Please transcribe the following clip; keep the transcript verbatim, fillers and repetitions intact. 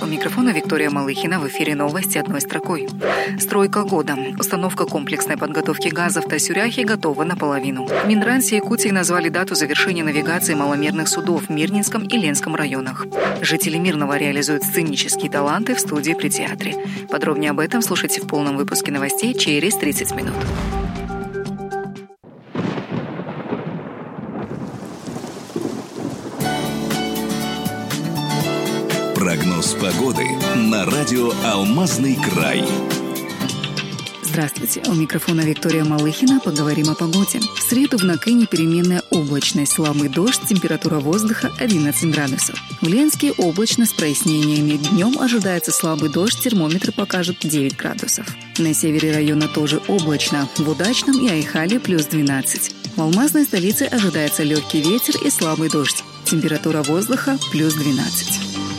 микрофона Виктория Малыхина. В эфире новости одной строкой. Стройка года. Установка комплексной подготовки газа в Тасюряхе готова наполовину. В Минтрансе Якутии назвали дату завершения навигации маломерных судов в Мирнинском и Ленском районах. Жители Мирного реализуют сценические таланты в студии при театре. Подробнее об этом слушайте в полном выпуске новостей через тридцать минут. Прогноз погоды на радио «Алмазный край». Здравствуйте, у микрофона Виктория Малыхина. Поговорим о погоде. В среду в Накэне переменная облачность, слабый дождь, температура воздуха одиннадцать градусов. В Ленске облачно с прояснениями. Днем ожидается слабый дождь, термометр покажет девять градусов. На севере района тоже облачно. В Удачном и Айхале плюс двенадцать. В Алмазной столице ожидается легкий ветер и слабый дождь. Температура воздуха плюс двенадцать.